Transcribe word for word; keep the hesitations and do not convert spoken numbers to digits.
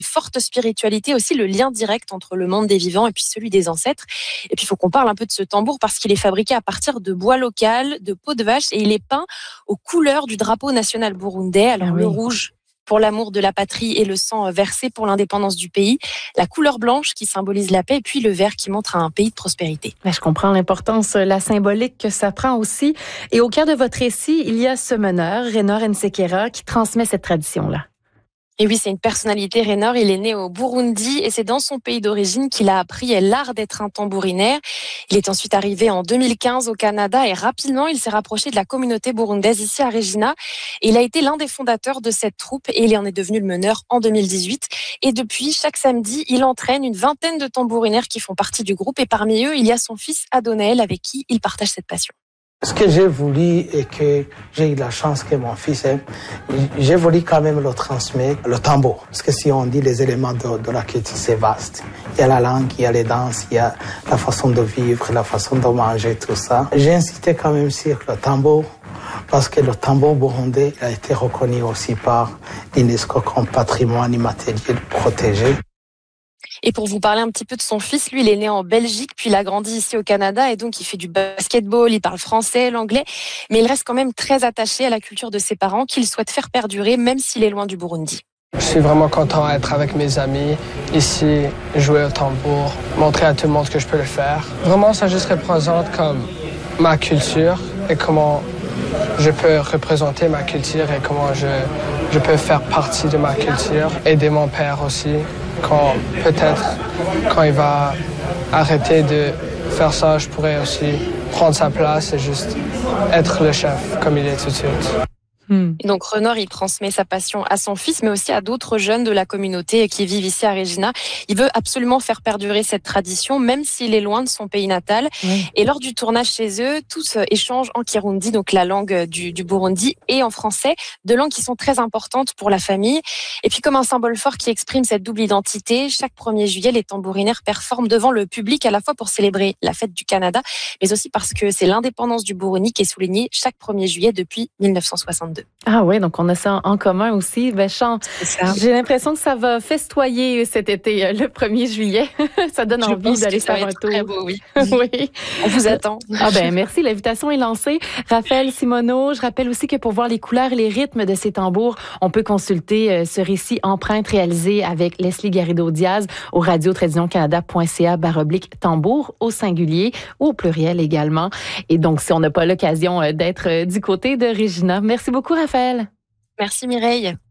forte spiritualité, aussi le lien direct entre le monde des vivants et puis celui des ancêtres. Et puis il faut qu'on parle un peu de ce tambour parce qu'il est fabriqué à partir de bois local, de peau de vache, et il est peint aux couleurs du drapeau national burundais. Alors Ah oui. le rouge pour l'amour de la patrie et le sang versé pour l'indépendance du pays, la couleur blanche qui symbolise la paix et puis le vert qui montre un pays de prospérité. Ben, je comprends l'importance, la symbolique que ça prend aussi. Et au cœur de votre récit, il y a ce meneur, Raynor Nsekera, qui transmet cette tradition-là. Et oui, c'est une personnalité, Raynor. Il est né au Burundi et c'est dans son pays d'origine qu'il a appris l'art d'être un tambourinaire. Il est ensuite arrivé en deux mille quinze au Canada et rapidement, il s'est rapproché de la communauté burundaise ici à Regina. Et il a été l'un des fondateurs de cette troupe et il en est devenu le meneur en deux mille dix-huit. Et depuis, chaque samedi, il entraîne une vingtaine de tambourinaires qui font partie du groupe. Et parmi eux, il y a son fils Adonel avec qui il partage cette passion. Ce que j'ai voulu et que j'ai eu la chance que mon fils aime, j'ai voulu quand même le transmettre, le tambour. Parce que si on dit les éléments de, de la culture, c'est vaste. Il y a la langue, il y a les danses, il y a la façon de vivre, la façon de manger, tout ça. J'ai insisté quand même sur le tambour, parce que le tambour burundais a été reconnu aussi par l'UNESCO comme patrimoine immatériel protégé. Et pour vous parler un petit peu de son fils, lui, il est né en Belgique, puis il a grandi ici au Canada et donc il fait du basketball, il parle français, l'anglais, mais il reste quand même très attaché à la culture de ses parents qu'il souhaite faire perdurer même s'il est loin du Burundi. Je suis vraiment content d'être avec mes amis ici, jouer au tambour, montrer à tout le monde que je peux le faire. Vraiment, ça juste représente comme ma culture et comment je peux représenter ma culture et comment je, je peux faire partie de ma culture, aider mon père aussi. Quand peut-être quand il va arrêter de faire ça, je pourrais aussi prendre sa place et juste être le chef comme il est tout de suite. Et donc Raynor, il transmet sa passion à son fils, mais aussi à d'autres jeunes de la communauté qui vivent ici à Regina. Il veut absolument faire perdurer cette tradition, même s'il est loin de son pays natal. Oui. Et lors du tournage chez eux, tous échangent en Kirundi, donc la langue du, du Burundi, et en français, deux langues qui sont très importantes pour la famille. Et puis comme un symbole fort qui exprime cette double identité, chaque premier juillet, les tambourinaires performent devant le public, à la fois pour célébrer la fête du Canada, mais aussi parce que c'est l'indépendance du Burundi qui est soulignée chaque premier juillet depuis mille neuf cent soixante-deux. Ah oui, donc on a ça en commun aussi. Ben, Chan, j'ai l'impression que ça va festoyer cet été, le premier juillet. Ça donne Je envie d'aller faire un tour. Très beau, oui. Oui. On vous attend. Ah ben merci, l'invitation est lancée. Raphaël Simoneau, je rappelle aussi que pour voir les couleurs et les rythmes de ces tambours, on peut consulter ce récit empreinte réalisé avec Leslie Garrido-Diaz au radio tradition canada point c a barre oblique tambour au singulier ou au pluriel également. Et donc, si on n'a pas l'occasion d'être du côté de Regina. Merci beaucoup, Raphaël. Merci Mireille.